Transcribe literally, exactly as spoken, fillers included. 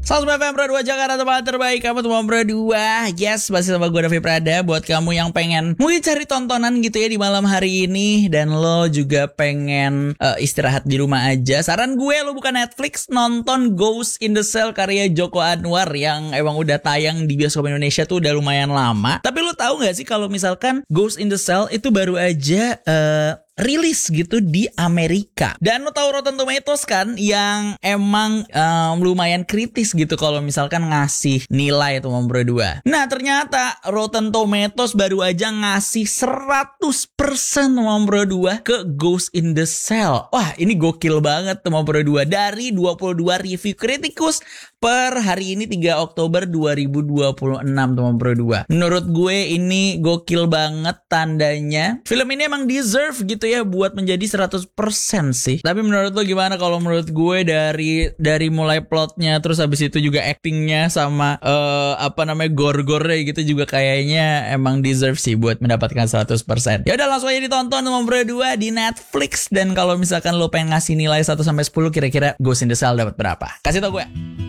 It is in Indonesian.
seratus F M Pro dua Jakarta, tempat terbaik kamu tuh Pro dua. Yes, masih sama gue Davi Prada. Buat kamu yang pengen mungkin cari tontonan gitu ya di malam hari ini, dan lo juga pengen uh, istirahat di rumah aja, saran gue lo buka Netflix, nonton Ghost in the Shell karya Joko Anwar yang emang udah tayang di bioskop Indonesia tuh udah lumayan lama. Tapi lo tahu gak sih kalau misalkan Ghost in the Shell itu baru aja uh, rilis gitu di Amerika. Dan lo tahu Rotten Tomatoes kan, yang emang um, lumayan kritis gitu kalau misalkan ngasih nilai tuh Pro dua. Nah ternyata Rotten Tomatoes baru aja ngasih seratus persen Pro dua ke Ghost in the Shell. Wah ini gokil banget tuh Pro dua. Dari dua puluh dua review kritikus per hari ini tiga Oktober dua ribu dua puluh enam tuh Pro dua. Menurut gue ini gokil banget, tandanya film ini emang deserve gitu ya buat menjadi seratus persen sih. Tapi menurut lo gimana? Kalau menurut gue dari dari mulai plotnya, terus habis itu juga actingnya sama uh, apa namanya gore-gore gitu juga kayaknya emang deserve sih buat mendapatkan seratus persen. Ya udah langsung aja ditonton Pro dua di Netflix. Dan kalau misalkan lo pengen ngasih nilai satu sampai sepuluh, kira-kira Ghost in the Shell dapat berapa? Kasih tau gue.